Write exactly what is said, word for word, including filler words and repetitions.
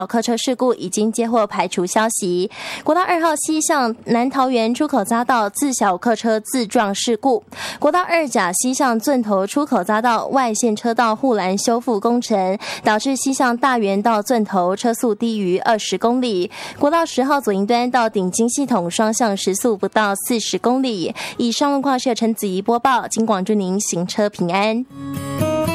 客车事故已经接获排除消息。国道二号西向南桃园出口匝道自小客车自撞事故，国道二甲西向圳头出口匝道外线车道护栏修复工程，导致西向大园到圳头车速低于二十公里。国道十号左营端到顶金系统双向时速不到四十公里。以上路况是由陈子怡播报，金广祝您行车平安。